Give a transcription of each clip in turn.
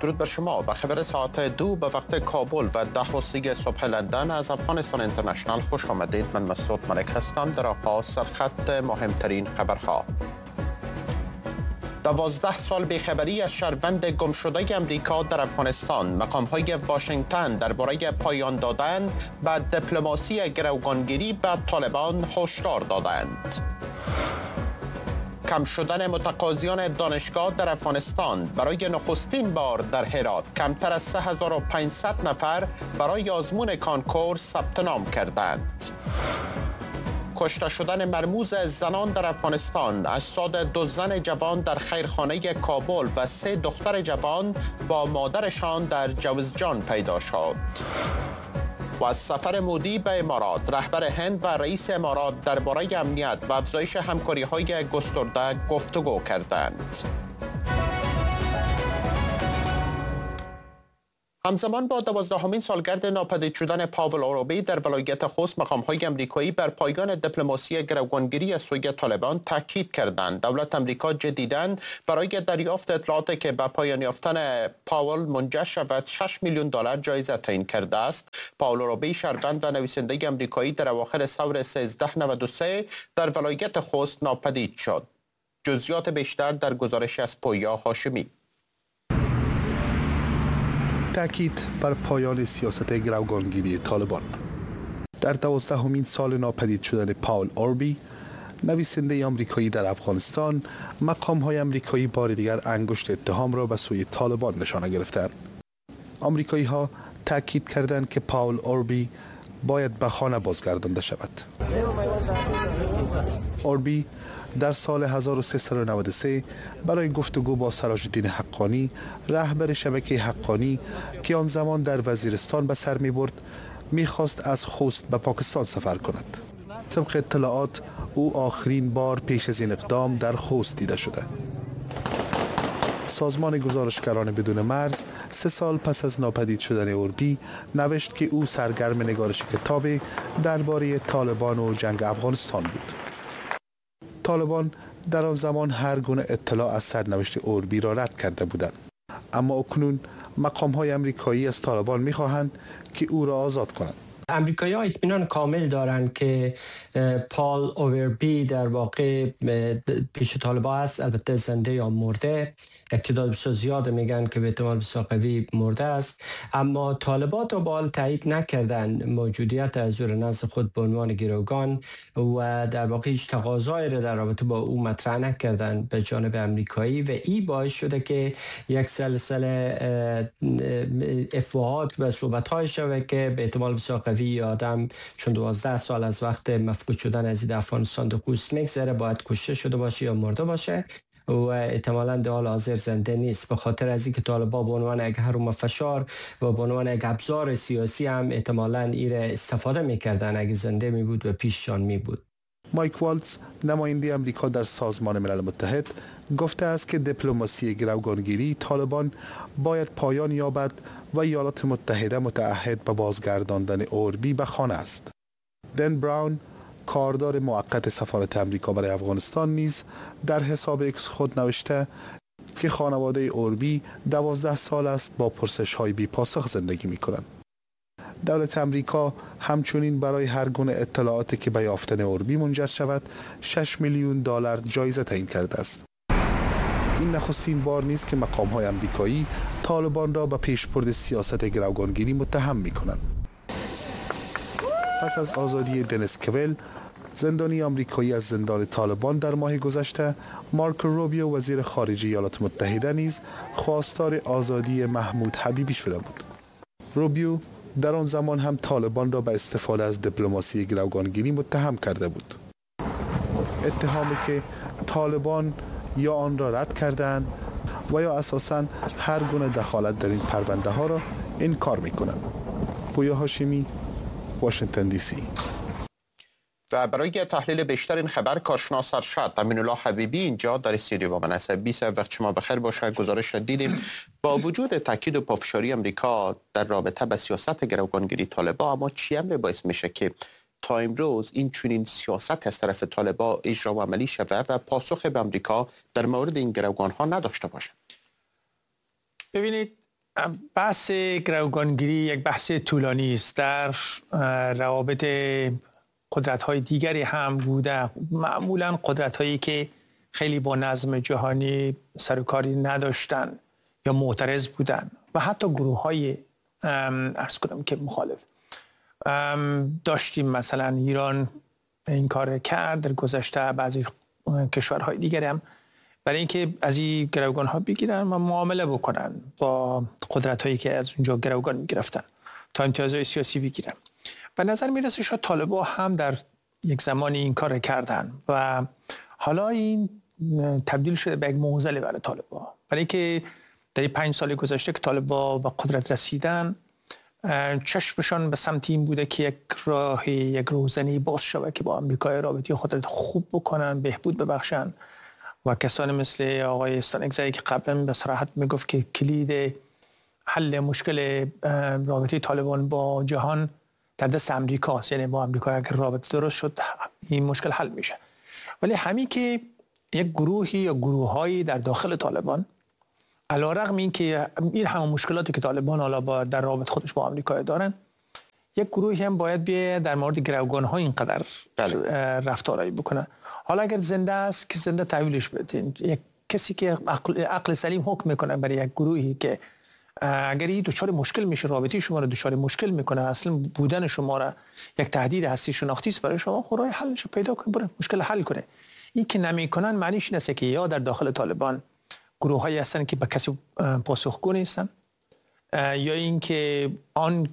درود بر شما. به خبر ساعت 2 به وقت کابل و 10:30 صبح لندن از افغانستان اینترنشنال خوش آمدید. من مسعود ملک هستم. در آغاز سرخط مهمترین خبرها. 12 سال بیخبری از شهروند گم شده امریکا در افغانستان. مقام‌های واشنگتن درباره پایان دادن به دیپلماسی گروگانگیری به طالبان هشدار دادند. کم شدن متقاضیان دانشگاه در افغانستان. برای نخستین بار در هرات کمتر از 3500 نفر برای آزمون کانکور ثبت نام کردند. کشته شدن مرموز زنان در افغانستان. اجساد 2 زن جوان در خیرخانه کابل و 3 دختر جوان با مادرشان در جوزجان پیدا شد. و از سفر مودی به امارات. رهبر هند و رئیس امارات درباره امنیت و افزایش همکاری‌های گسترده گفتگو کردند. همزمان با 12مین سالگرد ناپدید شدن پاول اوربی در ولایت خوست، مقام‌های امریکایی بر پایان دیپلماسی گروگانگیری از سوی طالبان تاکید کردند. دولت امریکا جدیداً برای دریافت اطلاعاتی که به پایان یافتن پاول منجر شود 6 میلیون دلار جایزه تعیین کرده است. پاول اوربی شهروند و نویسنده امریکایی در اواخر ثور 1393 در ولایت خوست ناپدید شد. جزئیات بیشتر در گزارش از پویا هاشمی. تاکید بر پایان سیاست گروگانگیری طالبان. در 12مین سال ناپدید شدن پاول اوربی، نویسنده آمریکایی در افغانستان، مقام‌های آمریکایی بار دیگر انگشت اتهام را به سوی طالبان نشانه گرفتند. آمریکایی‌ها تاکید کردند که پاول اوربی باید به خانه بازگردانده شود. اوربی در سال 1393 برای گفتگو با سراج الدین حقانی، رهبر شبکه حقانی که آن زمان در وزیرستان به سر می‌برد، می‌خواست از خوست به پاکستان سفر کند. طبق اطلاعات او آخرین بار پیش از این اقدام در خوست دیده شده. سازمان گزارشگران بدون مرز 3 سال پس از ناپدید شدن اوربی نوشت که او سرگرم نگارش کتابی درباره طالبان و جنگ افغانستان بود. طالبان در آن زمان هر گونه اطلاع از سرنوشت اوربی را رد کرده بودند، اما اکنون مقام‌های آمریکایی از طالبان می‌خواهند که او را آزاد کنند. امریکایی‌ها اطمینان کامل دارند که پال اوربی در واقع پیش طالبان است، البته زنده یا مرده. اعتداد بسیار زیاد میگن که به احتمال بسیار قوی مرده است، اما طالبان تا به حال تایید نکردند موجودیت از او را نزد خود به عنوان گروگان و در واقع هیچ تقاضایی را در رابطه با او مطرح نکردند به جانب امریکایی و این باعث شده که یک سلسله افواهات و صحبت‌های شود که به احتمال بسیار قوی آدم چون 12 سال از وقت مفقود شدن از افغانستان در خوست میگذره، باید کشته شده باشه یا مرده باشه و احتمالاً در حال حاضر زنده نیست. به خاطر از اینکه طالبان به عنوان یک هرم فشار و به عنوان یک ابزار سیاسی هم احتمالاً این را استفاده میکردن. اگه زنده می بود و پیششان می بود. مایک والتز، نماینده امریکا در سازمان ملل متحد، گفته است که دیپلماسی گروگانگیری طالبان باید پایان یابد و ایالات متحده متعهد به بازگرداندن اوربی به خانه است. دن براون، کاردار موقت سفارت امریکا برای افغانستان، نیز در حساب اکس خود نوشته که خانواده اوربی 12 سال است با پرسش‌های بی پاسخ زندگی می‌کنند. دولت امریکا همچنین برای هر گونه اطلاعاتی که به یافتن اوربی منجر شود 6 میلیون دلار جایزه تعیین کرده است. این نخستین بار نیست که مقام‌های آمریکایی طالبان را به پیشبرد سیاست گروگانگیری متهم می‌کنند. پس از آزادی دنیس کویل، زندانی آمریکایی از زندان طالبان در ماه گذشته، مارکو روبیو وزیر خارجه ایالات متحده نیز خواستار آزادی محمود حبیبی شده بود. روبیو در آن زمان هم طالبان را به استفاده از دیپلماسی گروگانگیری متهم کرده بود. اتهامی که طالبان یا آن را رد کردند و یا اساساً هر گونه دخالت در این پرونده ها را انکار می‌کنند. پویا هاشمی، واشنگتن دی سی. و برای تحلیل بیشتر این خبر کارشناس ارشد امین‌الله حبیبی اینجا در استودیو با من است. 20 وقت شما بخیر باشه. گزارش دیدیم با وجود تاکید و پافشاری امریکا در رابطه با سیاست گروگانگیری طالبان، اما چی امر باعث میشه که تا امروز این چنین سیاست از طرف طالبان اجرا و عملی شود و پاسخ به امریکا در مورد این گروگان ها نداشته باشه؟ ببینید، بحث گروگانگیری یک بحث طولانی است. در روابط قدرت‌های دیگری هم بوده، معمولاً قدرت‌هایی که خیلی با نظم جهانی سر و کاری نداشتن یا معترض بودن و حتی گروه‌های عرض کنم که مخالف داشتیم. مثلا ایران این کار کرد در گذشته، بعضی کشورهای دیگر هم، برای اینکه از این گروگان ها بگیرن و معامله بکنن با قدرت هایی که از اونجا گروگان میگرفتن تا امتیازهای سیاسی بگیرن. و نظر میرسه شاید طالبان هم در یک زمانی این کار کردن و حالا این تبدیل شده به یک معضله برای طالبان، برای اینکه در 5 سال گذشته که طالبان به قدرت رسیدن چشمشان به سمت این بوده که یک روزنی باز شود که با آمریکا رابطه خود خوب بکنن، بهبود ببخشن و کسانی مثل آقای استانکزی که قبلا به صراحت میگفت که کلید حل مشکل رابطه طالبان با جهان در دست امریکاست، یعنی با آمریکا اگر رابطه درست شد این مشکل حل میشه. ولی همین که یک گروهی یا گروههایی در داخل طالبان علیرغم این که این همه مشکلاتی که طالبان حالا در رابطه خودش با آمریکا دارن، یک گروهی هم باید بیه در مورد گروگان‌ها اینقدر رفتارایی بکنه. حالا اگر زنده است که زنده تحویلش بدین. یک کسی که عقل سلیم حکم میکنه برای یک گروهی که اگر این دچار مشکل میشه، رابطه شما رو دچار مشکل میکنه، اصلا بودن شما را یک تهدید هستی شناختی است برای شما، خب راه حلش پیدا کنه، برای مشکل حل کنه. این که نمیکنن معنیش نیست که یا در داخل طالبان گروه‌هایی هستن که به کسی پاسخگو نیستن، یا اینکه آن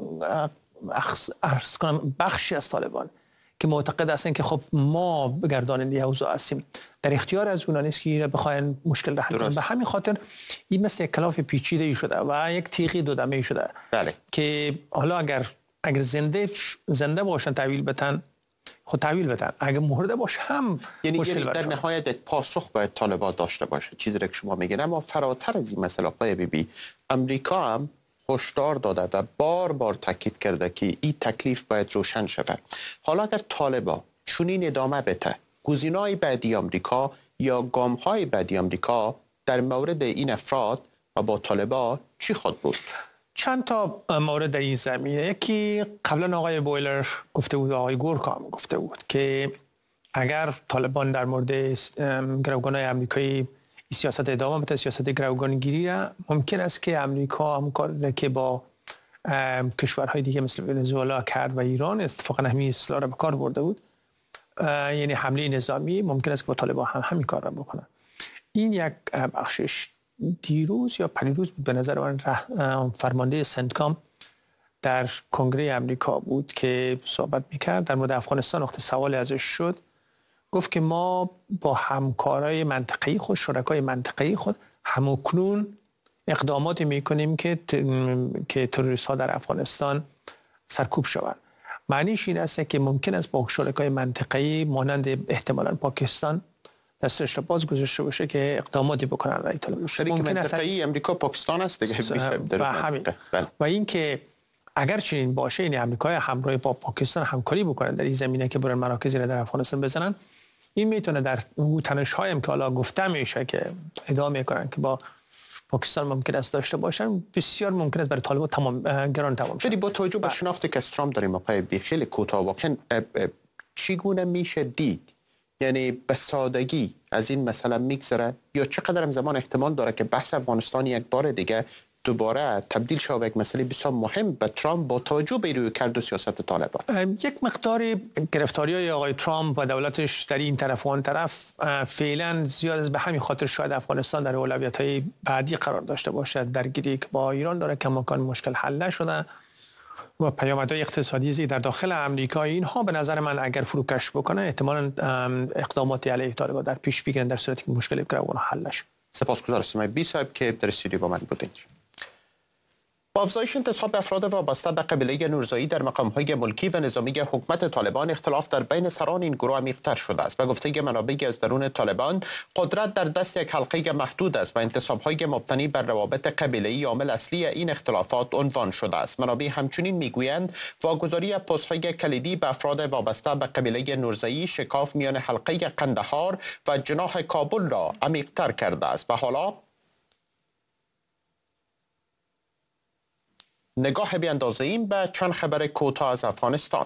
بخشی از طالبان که معتقد هستن که خب ما بگرداننده اوضاع هستیم، در اختیار از اونا نیست که بخواین مشکل را حل کنن. به همین خاطر این مثل یک کلاف پیچیده‌ای شده و یک تیغی دو دمه‌ای شده. بله. که حالا اگر زنده باشن تحویل بدن، خود تحویل بدن، اگر مرده باشه هم یعنی در نهایت یک پاسخ باید طالبان داشته باشه. چیزی که شما میگین، اما فراتر از این مسئله آقای بیبی، امریکا هم هشدار داده و بار بار تاکید کرده که این تکلیف باید روشن شود. حالا اگر طالبان چنین ادامه بده، گزینه‌های بعدی آمریکا یا گام‌های بعدی آمریکا در مورد این افراد و با طالبان چی خود بود؟ چند تا مورد در این زمینه. یکی قبلا آقای بویلر گفته بود، آقای گورکا هم گفته بود که اگر طالبان در مورد گروگان‌های آمریکایی سیاست ادامه بده، سیاست گروگانگیری را، ممکن است که امریکا همکاری که با کشورهای دیگه مثل ونزوئلا کرد و ایران، اتفاقا همین اصطلاح را به کار برده بود، یعنی حمله نظامی، ممکن است که با طالبان هم همین کار را بکنن. این یک بخشش. دیروز یا پریروز به نظر من فرمانده سنتکام در کنگره امریکا بود که صحبت میکرد در مورد افغانستان. وقتی سوال ازش شد گفت که ما با همکارای منطقه‌ای خود، شرکای منطقه‌ای خود، همکنون اقداماتی میکنیم که تروریست ها در افغانستان سرکوب شوند. معنیش این است که ممکن است با شرکای منطقه‌ای مانند احتمالاً پاکستان دستش را باز گذاشته باشه که اقداماتی بکنن برای طالبان. شریک منطقه‌ای امریکا پاکستان است دیگه. و این که اگر چنین باشه، این امریکای همراه با پاکستان همکاری بکنن در این زمینه که برن مراکزی را در افغانستان بزنن، این میتونه در تنش‌هایی هم که حالا گفته میشه که ادامه میکنن که با پاکستان ممکن است داشته باشن، بسیار ممکن است برای طالبان گران تمام شه. با توجه به شناختی که استرام داریم آقای بی، خیلی کوتاه واقعا چگونه میشه دید، یعنی به سادگی از این مسئله میگذره یا چقدر هم زمان احتمال داره که بحث افغانستان یک بار دیگه دوباره تبدیل شود به یک مسئله بسیار مهم به ترامپ با توجه به رویکرد و سیاست طالبان؟ یک مقدار گرفتاری‌های آقای ترامپ و دولتش در این طرف و آن طرف فعلا زیاد است. به همین خاطر شاید افغانستان در اولویت‌های بعدی قرار داشته باشد. درگیری که با ایران داره کماکان مشکل حل نشده و پیامدهای اقتصادی در داخل امریکا، اینها به نظر من اگر فروکش بکنه احتمالاً اقدامات علیه طالبان در پیش بگیرن در صورتی که مشکل گروگان حل نشه. سپاسگزارم از بی صاحب که در استودیو با من بودید. با افزایش انتصاب افراد وابسته به قبیله نورزایی در مقام‌های ملکی و نظامی حکومت طالبان، اختلاف در بین سران این گروه عمیق‌تر شده است. به گفته منابعی از درون طالبان، قدرت در دست یک حلقه محدود است و انتصاب‌های مبتنی بر روابط قبیله‌ای عامل اصلی این اختلافات عنوان شده است. منابع همچنین میگویند واگذاری پست‌های کلیدی به افراد وابسته به قبیله نورزایی شکاف میان حلقه قندهار و جناح کابل را عمیق‌تر کرده است و حالا نگاه بیاندازیم به چند خبر کوتاه از افغانستان.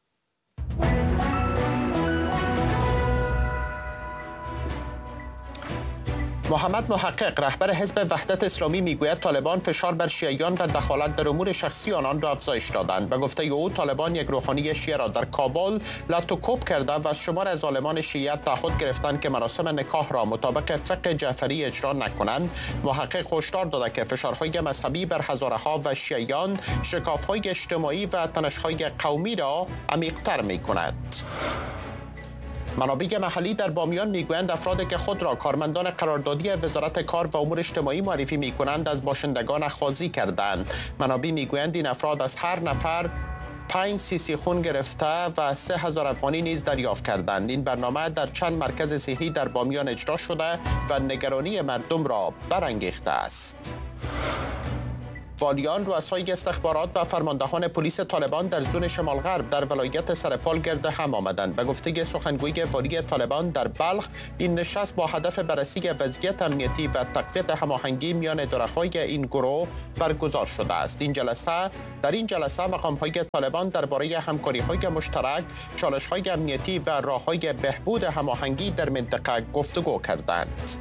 محمد محقق رهبر حزب وحدت اسلامی میگوید طالبان فشار بر شیعیان و دخالت در امور شخصی آنان را افزایش دادند. به گفته او طالبان یک روحانی شیعه را در کابل لاتوکوب کرده و از شمار از عالمان شیعه تعهد گرفتند که مراسم نکاح را مطابق فقه جعفری اجرا نکنند. محقق هشدار داده که فشارهای مذهبی بر هزارها و شیعیان شکاف‌های اجتماعی و تنش‌های قومی را عمیق‌تر می‌کند. منابع محلی در بامیان میگویند افرادی که خود را کارمندان قراردادی وزارت کار و امور اجتماعی معرفی میکنند از باشندگان اخاذی کردند. منابع میگویند این افراد از هر نفر 5 سیسی خون گرفته و 3000 افغانی نیز دریافت کردند. این برنامه در چند مرکز صحی در بامیان اجرا شده و نگرانی مردم را برانگیخته است. والیان، رؤسای استخبارات و فرماندهان پلیس طالبان در زون شمال غرب در ولایت سرپال گرد هم آمدند. به گفته سخنگوی والی طالبان در بلخ، این نشست با هدف بررسی وضعیت امنیتی و تقویت هماهنگی میان دوره‌های این گروه برگزار شده است. در این جلسه مقام‌های طالبان درباره همکاری‌های مشترک، چالش‌های امنیتی و راه‌های بهبود هماهنگی در منطقه گفتگو کردند.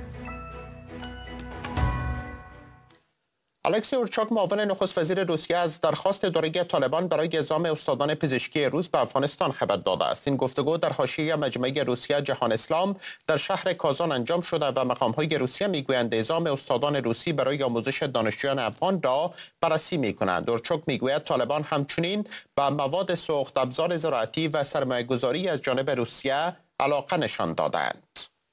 الکسی اورچاک، معاون نخست وزیر روسیه، از درخواست دوره طالبان برای اعزام استادان پزشکی روس به افغانستان خبر داده است. این گفتگو در حاشیه مجمع روسیه جهان اسلام در شهر کازان انجام شده و مقام‌های روسیه میگویند اعزام استادان روسی برای آموزش دانشجویان افغان را بررسی می‌کنند. اورچاک میگوید طالبان همچنین به مواد سوخت افزار زراعتی و سرمایه‌گذاری از جانب روسیه علاقه نشان دادند.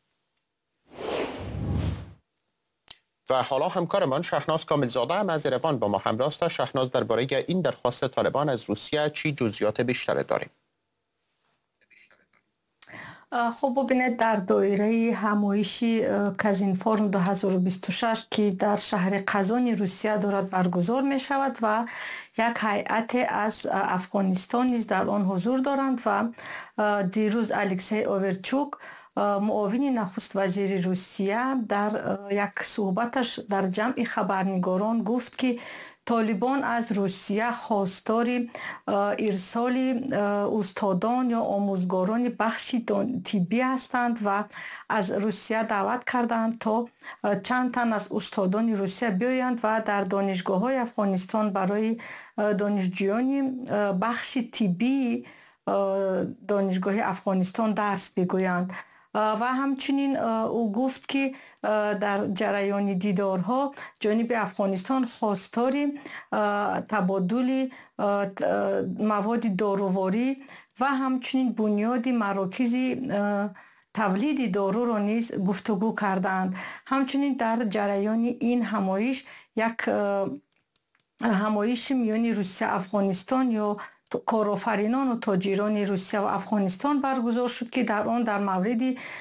و حالا همکارمان شهناز کاملزاده هم از ایروان با ما همراه است. شهناز، درباره این درخواست طالبان از روسیه چی جزئیات بیشتر داریم؟ خب ببینید، در دایره همایشی کازینفورم 2026 که در شهر قزان روسیه دارد برگزار می شود و یک هیئت از افغانستان نیز در آن حضور دارند و دیروز الکسی اوورچوک، معاون نخست وزیر روسیه، در یک صحبتش در جمع خبرنگاران گفت که طالبان از روسیه خواستار ارسال استادان یا آموزگاران بخش طبی هستند و از روسیه دعوت کردند تا چند تن از استادان روسیه بیایند و در دانشگاه‌های افغانستان برای دانشجویان بخش طبی دانشگاه افغانستان درس بگویند. و همچنین او گفت که در جریان دیدارها جانب افغانستان خواستار تبادل مواد داروواری و همچنین بنیاد مراکز تولید دارو را نیز گفتگو کردند. همچنین در جریان این همایش یک همایش میان روسیه افغانستان یا کارآفرینان و تاجران روسیه و افغانستان برگزار شد که در آن در مورد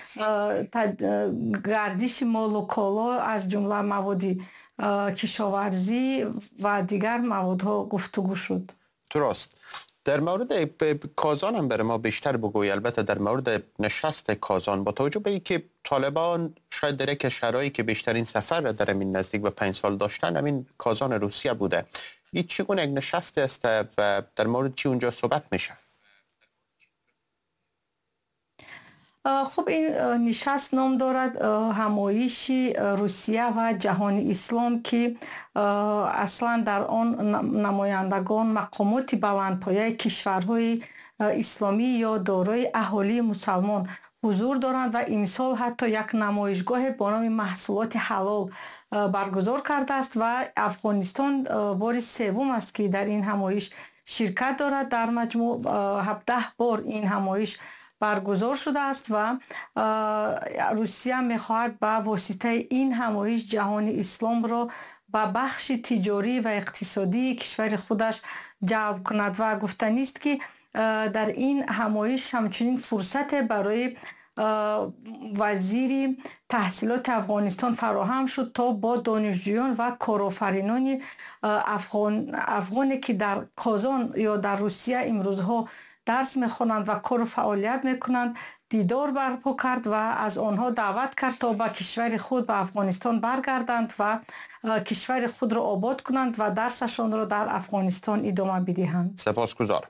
گردش مال و کالا از جمله مواد کشاورزی و دیگر موادها گفتگو شد. درست. در مورد کازان هم برای ما بیشتر بگوی. البته در مورد نشست کازان، با توجه به اینکه طالبان شاید در کشورهایی که بیشترین سفر را در این نزدیک به 5 سال داشتن همین کازان روسیه بوده، این چگونه یک نشست است و در مورد چی اونجا صحبت میشه؟ خب این نشست نام دارد همایش روسیه و جهان اسلام که اصلا در آن نمایندگان مقامات بلندپایه کشورهای اسلامی یا دارای اهالی مسلمان حضور دارند و امسال حتی یک نمایشگاه با نام محصولات حلال برگزار کرده است و افغانستان بار سوم است که در این همایش شرکت دارد. در مجموع 17 بار این همایش برگزار شده است و روسیه می‌خواهد با واسطه این همایش جهان اسلام را به بخش تجاری و اقتصادی کشور خودش جلب کند و گفتنی است که در این همایش همچنین فرصت برای وزیر تحصیلات افغانستان فراهم شد تا با دانشجویان و کارآفرینان افغانی که در کازان یا در روسیه امروزها درس میخوانند و کار و فعالیت میکنند دیدار برپا کرد و از آنها دعوت کرد تا به کشور خود به افغانستان برگردند و کشور خود را آباد کنند و درسشان را در افغانستان ادامه بدهند. سپاسگزار.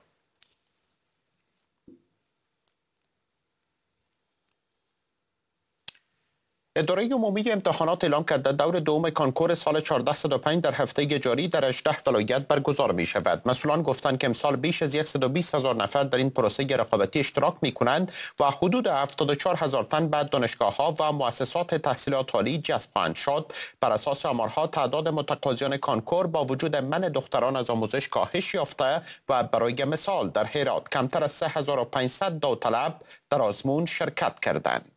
اداره عمومی امتحانات اعلام کرده دور دوم کانکور سال 1405 در هفته جاری در 18 ولایت برگزار می شود. مسئولان گفتند که امسال بیش از 120,000 نفر در این پروسه رقابتی اشتراک می کنند و حدود 74,000 تن به دانشگاه‌ها و مؤسسات تحصیلات عالی جذب خواهند شد. بر اساس آمارها تعداد متقاضیان کانکور با وجود منع دختران از آموزش کاهش یافته و برای مثال در هرات کمتر از 3500 داوطلب در آزمون شرکت کردند.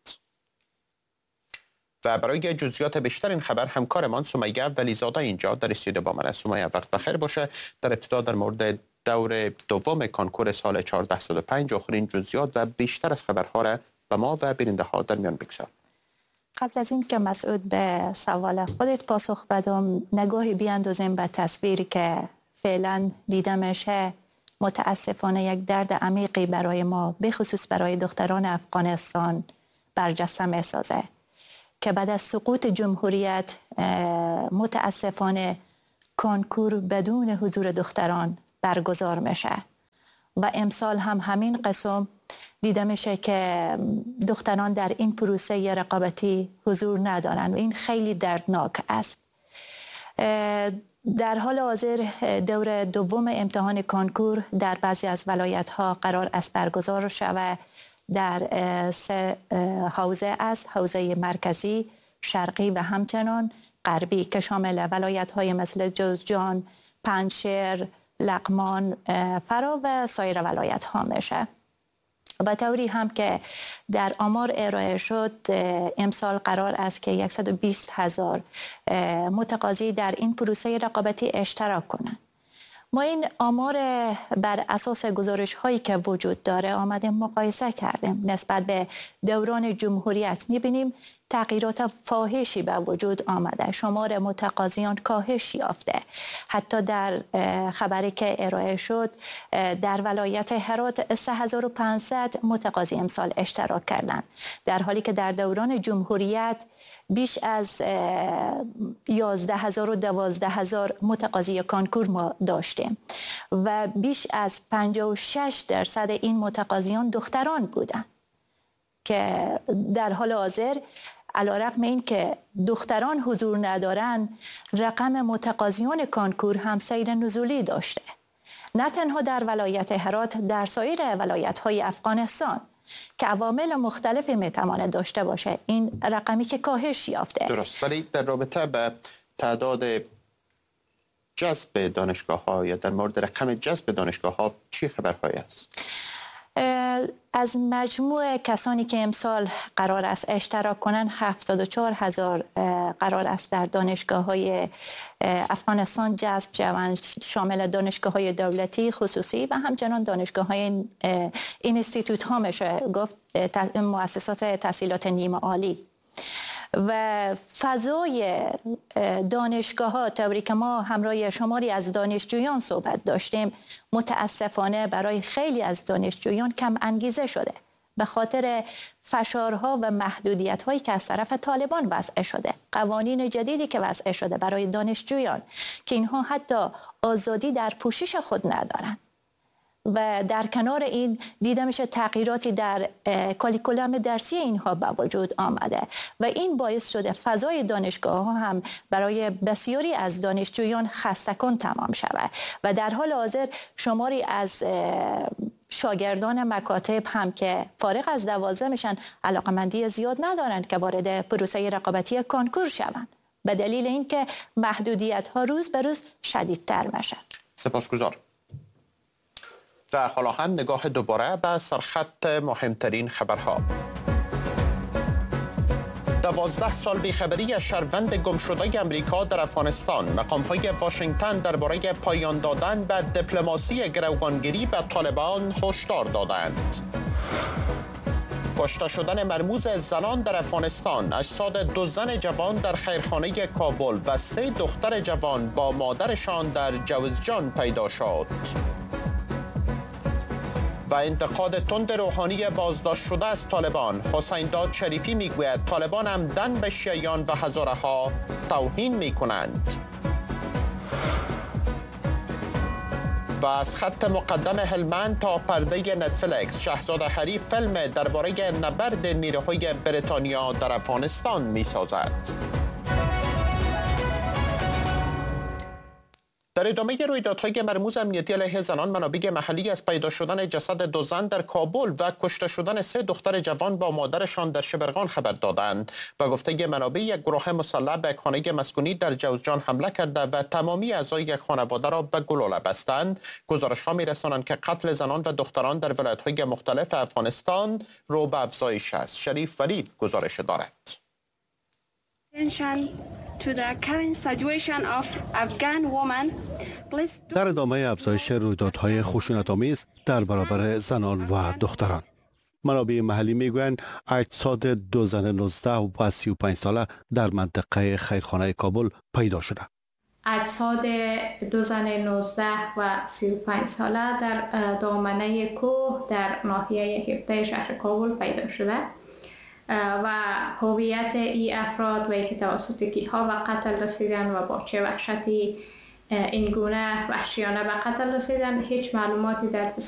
و برای جزئیات بیشتر این خبر همکارمان سمیه ولیزاده اینجا در استودیو با من است. سمیه وقت بخیر باشه. در ابتدا در مورد دور دوم کانکور سال 1405 آخرین جزئیات و بیشتر از خبرها را به ما و بیننده ها در میان بگذار. قبل از این که مسعود به سوال خودت پاسخ بدم، نگاهی بیاندازیم به تصویری که فعلا دیده میشه. متاسفانه یک درد عمیقی برای ما، به خصوص برای دختران افغانستان برجسته میسازه که بعد از سقوط جمهوریت متاسفانه کانکور بدون حضور دختران برگزار میشه و امسال هم همین قسم دیده میشه که دختران در این پروسه رقابتی حضور ندارن و این خیلی دردناک است. در حال حاضر دور دوم امتحان کانکور در بعضی از ولایت ها قرار است برگزار شود. در 3 حوزه است: حوزه مرکزی، شرقی و همچنان غربی که شامل ولایت های مثل جوزجان، پنجشیر، لغمان، فرا و سایر ولایت ها میشه. و طوری هم که در آمار ارائه شد امسال قرار است که 120,000 متقاضی در این پروسه رقابتی اشتراک کنند. ما این آمار بر اساس گزارش هایی که وجود داره آمدیم مقایسه کردیم. نسبت به دوران جمهوریت میبینیم تغییرات فاحشی به وجود آمده. شمار متقاضیان کاهش یافته. حتی در خبری که ارائه شد در ولایت هرات 3500 متقاضی امسال اشتراک کردند، در حالی که در دوران جمهوریت بیش از 11,000 و 12,000 متقاضی کانکور ما داشتیم و بیش از 56% این متقاضیان دختران بودند که در حال حاضر علیرغم این که دختران حضور ندارند، رقم متقاضیان کانکور هم سیر نزولی داشته، نه تنها در ولایت هرات، در سایر ولایت‌های افغانستان که عوامل مختلفی میتواند داشته باشه. این رقمی که کاهش یافته. درست. ولی در رابطه به تعداد جذب دانشگاه‌ها یا در مورد رقم جذب دانشگاه‌ها چی خبرهایی است؟ از مجموع کسانی که امسال قرار است اشتراک کنند 74,000 قرار است در دانشگاه‌های افغانستان جذب شوند، شامل دانشگاه‌های دولتی، خصوصی و همچنان دانشگاه‌های اینستیتوت ها میشه گفت، مؤسسات تحصیلات نیمه عالی. و فضای دانشگاه ها طوری که ما همراه شماری از دانشجویان صحبت داشتیم متاسفانه برای خیلی از دانشجویان کم انگیزه شده به خاطر فشارها و محدودیت هایی که از طرف طالبان وضع شده، قوانین جدیدی که وضع شده برای دانشجویان که اینها حتی آزادی در پوشش خود ندارن و در کنار این دیده میشه تغییراتی در کاریکولوم درسی اینها به وجود آمده و این باعث شده فضای دانشگاه ها هم برای بسیاری از دانشجویان خسته‌کن تمام شود و در حال حاضر شماری از شاگردان مکاتب هم که فارغ از 12 میشن علاقمندی زیاد ندارند که وارد پروسه رقابتی کانکور شوند به دلیل اینکه محدودیت ها روز به روز شدیدتر میشه. سپاسگزار. و حالا هم نگاه دوباره به سرخط مهمترین خبرها. 12 سال بیخبری از شهروند گمشده امریکا در افغانستان. مقام‌های واشنگتن درباره پایان دادن به دیپلماسی گروگانگیری به طالبان هشدار دادند. کشته شدن مرموز زنان در افغانستان. اجساد 2 زن جوان در خیرخانه کابل و 3 دختر جوان با مادرشان در جوزجان پیدا شد. و انتقاد تند روحانی بازداشت شده از طالبان. حسین داد شریفی میگوید طالبان عمدن به شیعیان و هزاره ها توهین میکنند. و از خط مقدم هلمند تا پرده نتفلیکس، شهزاده هری فیلم درباره نبرد نیروهای بریتانیا در افغانستان میسازد. در ادامه رویدادهای مرموز امنیتی علیه زنان، منابع محلی از پیدا شدن جسد 2 زن در کابل و کشته شدن 3 دختر جوان با مادرشان در شبرغان خبر دادند و گفته منابع یک گروه مسلح به خانه مسکونی در جوزجان حمله کرده و تمامی اعضای یک خانواده را به گلوله بستند. گزارش ها می‌رسانند که قتل زنان و دختران در ولایت‌های مختلف افغانستان رو به افزایش است. شریف ولید گزارش دارد. در ادامه افزایش رویدادهای خشونت‌آمیز در برابر زنان و دختران، منابع محلی میگویند اجساد 2 زن 19 و 35 ساله در منطقه خیرخانه کابل پیدا شده. اجساد 2 زن 19 و 35 ساله در دامنه کوه در ناحیه 17 شهر کابل پیدا شده و هویت این افراد و که توسط کیها و قتل رسیدن و با چه وحشتی این گونه وحشیانه به قتل رسیدن هیچ معلوماتی در